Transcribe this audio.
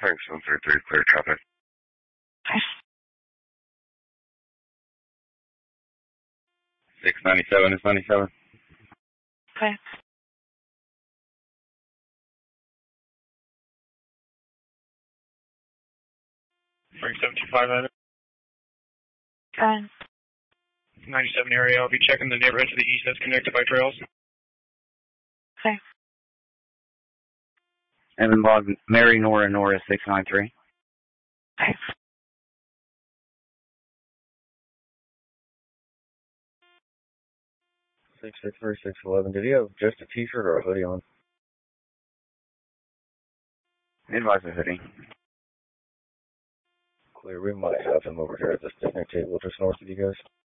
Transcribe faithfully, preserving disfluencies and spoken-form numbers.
Thanks, one three three, clear traffic. six ninety-seven is ninety-seven. Okay. Three seven two five at it. Okay. ninety-seven area. I'll be checking the neighborhood to the east that's connected by trails. Okay. Evan Log, Mary Nora Nora six nine three. Okay. six six three six eleven. Did he have just a t-shirt or a hoodie on? Advise a hoodie. Clear, we might have him over here at this picnic table just north of you guys.